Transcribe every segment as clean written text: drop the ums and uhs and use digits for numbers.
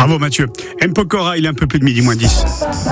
Bravo Mathieu. M. Pokora, il est un peu plus de midi moins 10.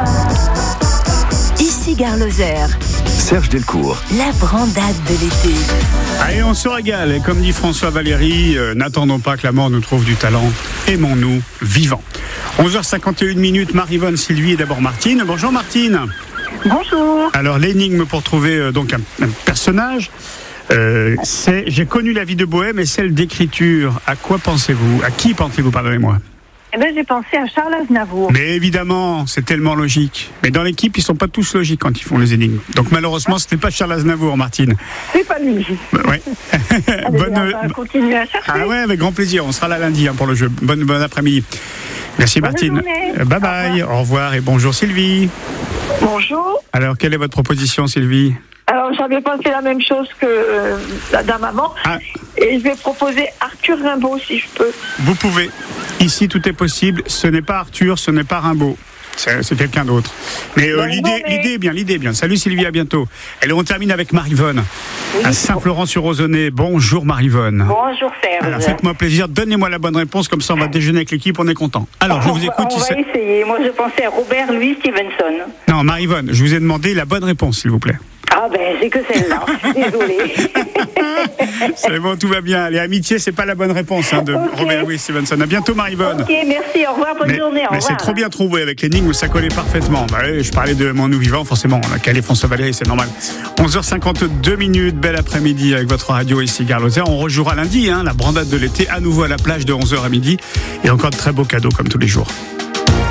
Ici Gare Lozère. Serge Delcourt. La brandade de l'été. Allez, on se régale. Et comme dit François Valéry, n'attendons pas que la mort nous trouve du talent. Aimons-nous vivants. 11h51, Marie-Vonne, Sylvie et d'abord Martine. Bonjour Martine. Bonjour. Alors l'énigme pour trouver donc un personnage, c'est j'ai connu la vie de Bohème et celle d'écriture. À quoi pensez-vous ? À qui pensez-vous, pardonnez-moi ? Eh ben, j'ai pensé à Charles Aznavour. Mais évidemment, c'est tellement logique. Mais dans l'équipe, ils sont pas tous logiques quand ils font les énigmes. Donc malheureusement, ce n'est pas Charles Aznavour, Martine. C'est pas lui. Ouais. Allez, on va continuer à chercher. Ah ouais, avec grand plaisir. On sera là lundi pour le jeu. Bon après-midi. Merci Bonne Martine. journée. Bye bye. Au revoir et bonjour Sylvie. Bonjour. Alors, quelle est votre proposition, Sylvie ? Alors, j'avais pensé la même chose que la dame avant. Ah. Et je vais proposer Arthur Rimbaud, si je peux. Vous pouvez. Ici, tout est possible. Ce n'est pas Arthur, ce n'est pas Rimbaud. C'est quelqu'un d'autre. Mais l'idée est bien. Salut Sylvie, à bientôt. Et on termine avec Marie-Vonne, à Saint-Florent-sur-Ozonnay. Bonjour Marie-Vonne. Bonjour Serge. Alors faites-moi plaisir, donnez-moi la bonne réponse, comme ça on va déjeuner avec l'équipe, on est content. Alors je vous écoute. On va essayer. Moi je pensais à Robert Louis Stevenson. Non, Marie-Vonne, je vous ai demandé la bonne réponse, s'il vous plaît. Ah ben, j'ai que celle-là. Désolée. C'est bon, tout va bien. Les amitiés, c'est pas la bonne réponse de Robert Louis Stevenson. À bientôt, Marie-Vonne. Ok, merci. Au revoir. Bonne journée. Au revoir. C'est trop bien trouvé avec l'énigme, ça collait parfaitement. Je parlais de Mon Nous Vivant, forcément. On a calé François Valéry, c'est normal. 11h52, bel après-midi avec votre radio ici, Gare Lozère. On rejouera lundi, la brandade de l'été, à nouveau à la plage de 11h à midi. Et encore de très beaux cadeaux comme tous les jours.